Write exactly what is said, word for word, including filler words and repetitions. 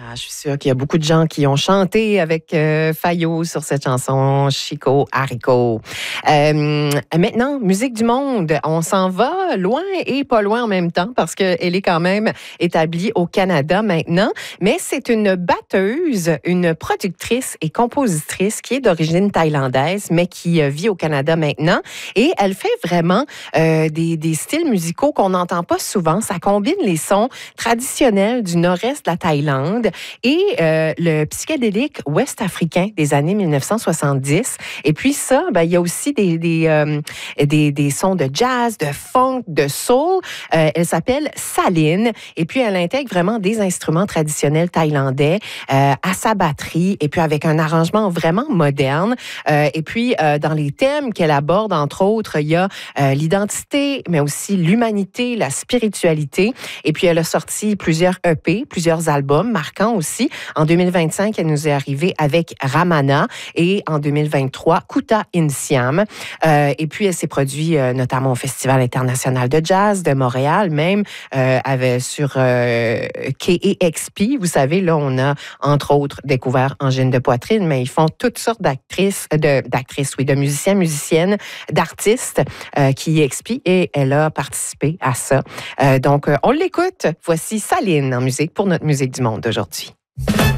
je suis sûre qu'il y a beaucoup de gens qui ont chanté avec euh, Fayot sur cette chanson, Chico Haricot. Euh, maintenant, musique du monde, on s'en va loin et pas loin en même temps parce qu'elle est quand même établie au Canada maintenant, mais c'est une batteuse, une productrice et compositrice qui est d'origine thaïlandaise, mais qui euh, vit au Canada maintenant et elle fait vraiment euh, des, des styles musicaux qu'on n'entend pas souvent. Ça combine les sons traditionnels du nord-est de la Thaïlande et euh, le psychédélique ouest-africain des années mille neuf cent soixante-dix. Et puis ça, ben, il y a aussi des, des, euh, des, des sons de jazz, de funk, de soul. Euh, elle s'appelle Saline et puis elle intègre vraiment des instruments traditionnels thaïlandais euh, à sa batterie et puis avec un arrangement vraiment moderne. Euh, et puis euh, dans les thèmes qu'elle aborde, entre autres, il y a euh, l'identité, mais aussi l'humanité, la spiritualité. Et puis elle a sorti plusieurs E P, plusieurs albums marquants aussi. En deux mille vingt-cinq, elle nous est arrivée avec Ramana et en deux mille vingt-trois, Kuta Insiam. Euh, et puis elle s'est produite euh, notamment au Festival international de jazz de Montréal, même euh, avec, sur euh, K E X P. Vous savez, là, on a entre autres découvert Angine de poitrine, mais ils font toutes sortes d'actrices, de, d'actrices, oui, de musiciens, musiciennes, d'artistes euh, qui y expient et elle a participé à ça. Euh, donc, euh, on l'écoute. Voici Saline en musique pour notre musique du monde d'aujourd'hui.